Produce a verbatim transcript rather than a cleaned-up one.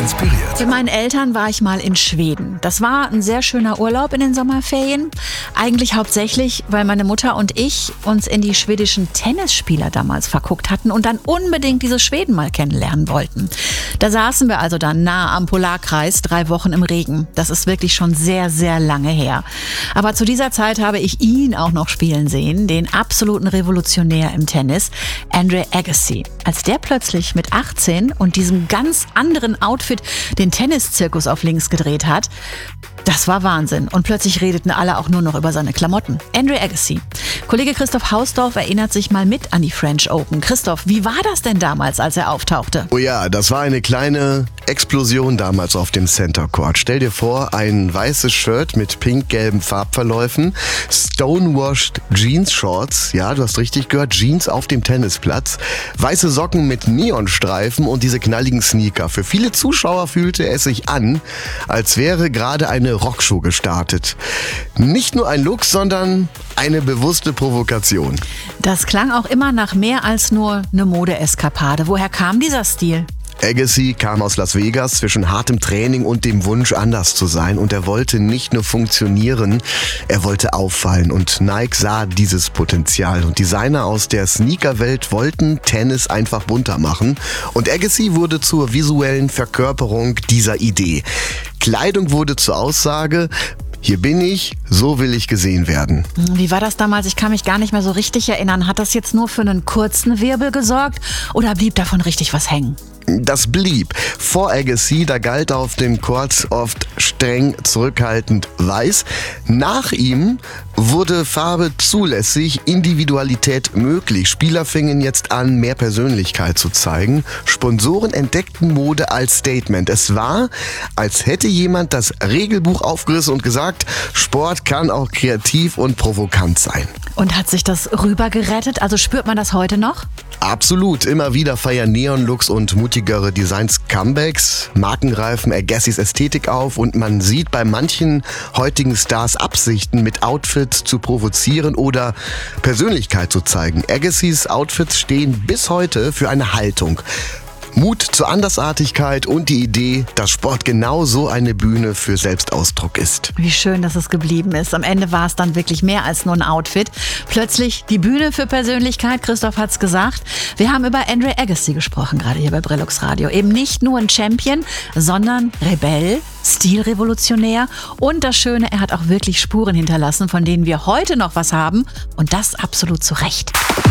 inspiriert. Mit meinen Eltern war ich mal in Schweden. Das war ein sehr schöner Urlaub in den Sommerferien. Eigentlich hauptsächlich, weil meine Mutter und ich uns in die schwedischen Tennisspieler damals verguckt hatten und dann unbedingt diese Schweden mal kennenlernen wollten. Da saßen wir also dann nah am Polarkreis, drei Wochen im Regen. Das ist wirklich schon sehr, sehr lange her. Aber zu dieser Zeit habe ich ihn auch noch spielen sehen, den absoluten Revolutionär im Tennis, Andre Agassi. Als der plötzlich mit achtzehn und diesem ganz anderen Outfit den Tenniszirkus auf links gedreht hat, das war Wahnsinn. Und plötzlich redeten alle auch nur noch über seine Klamotten. Andre Agassi. Kollege Christoph Hausdorf erinnert sich mal mit an die French Open. Christoph, wie war das denn damals, als er auftauchte? Oh ja, das war eine kleine Explosion damals auf dem Center Court. Stell dir vor, ein weißes Shirt mit pink-gelben Farbverläufen, stonewashed Jeans-Shorts, ja, du hast richtig gehört, Jeans auf dem Tennisplatz, weiße Socken mit Neonstreifen und diese knalligen Sneaker. Für viele Zuschauer fühlte es sich an, als wäre gerade eine Rockshow gestartet. Nicht nur ein Look, sondern eine bewusste Provokation. Das klang auch immer nach mehr als nur eine Modeeskapade. Woher kam dieser Stil? Agassi kam aus Las Vegas zwischen hartem Training und dem Wunsch, anders zu sein. Und er wollte nicht nur funktionieren, er wollte auffallen. Und Nike sah dieses Potenzial. Und Designer aus der Sneakerwelt wollten Tennis einfach bunter machen. Und Agassi wurde zur visuellen Verkörperung dieser Idee. Kleidung wurde zur Aussage: Hier bin ich, so will ich gesehen werden. Wie war das damals? Ich kann mich gar nicht mehr so richtig erinnern. Hat das jetzt nur für einen kurzen Wirbel gesorgt oder blieb davon richtig was hängen? Das blieb. Vor Agassi, da galt auf dem Court oft streng zurückhaltend weiß. Nach ihm wurde Farbe zulässig, Individualität möglich. Spieler fingen jetzt an, mehr Persönlichkeit zu zeigen. Sponsoren entdeckten Mode als Statement. Es war, als hätte jemand das Regelbuch aufgerissen und gesagt, Sport kann auch kreativ und provokant sein. Und hat sich das rübergerettet? Also spürt man das heute noch? Absolut. Immer wieder feiern Neon-Looks und mutigere Designs Comebacks. Marken greifen Agassis Ästhetik auf und man sieht bei manchen heutigen Stars Absichten, mit Outfits zu provozieren oder Persönlichkeit zu zeigen. Agassis Outfits stehen bis heute für eine Haltung. Mut zur Andersartigkeit und die Idee, dass Sport genau so eine Bühne für Selbstausdruck ist. Wie schön, dass es geblieben ist. Am Ende war es dann wirklich mehr als nur ein Outfit. Plötzlich die Bühne für Persönlichkeit, Christoph hat's gesagt. Wir haben über Andre Agassi gesprochen, gerade hier bei Brillux Radio. Eben nicht nur ein Champion, sondern Rebell, Stilrevolutionär und das Schöne, er hat auch wirklich Spuren hinterlassen, von denen wir heute noch was haben und das absolut zu Recht.